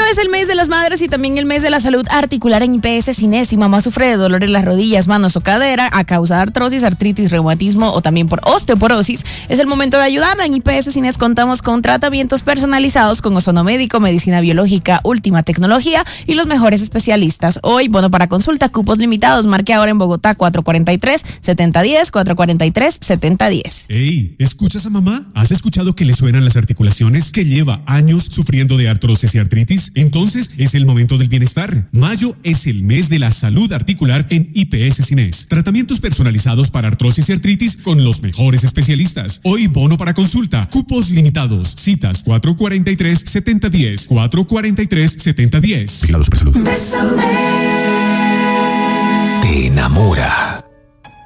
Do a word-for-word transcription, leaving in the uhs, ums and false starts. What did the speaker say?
es el mes de las madres y también el mes de la salud articular en I P S Cine. Si mamá sufre de dolor en las rodillas, manos o cadera a causa de artrosis, artritis, reumatismo o también por osteoporosis, es el momento de ayudarla. En I P S Cine contamos con tratamientos personalizados con ozono médico, medicina biológica, última tecnología y los mejores especialistas. Hoy, bono para consulta, cupos limitados. Marque ahora en Bogotá cuatro cuatro tres, siete cero uno cero, cuatro cuatro tres, siete cero uno cero. Ey, ¿escuchas a mamá? ¿Has escuchado que le suenan las articulaciones? ¿Que lleva años sufriendo de artrosis y artritis? Entonces es el momento del bienestar. Mayo es el mes de la salud articular en I P S Cines. Tratamientos personalizados para artrosis y artritis con los mejores especialistas. Hoy bono para consulta, cupos limitados. Citas cuatro cuatro tres, siete cero uno cero, cuatro cuatro tres, siete cero uno cero. Vigilado Supersalud. Te enamora.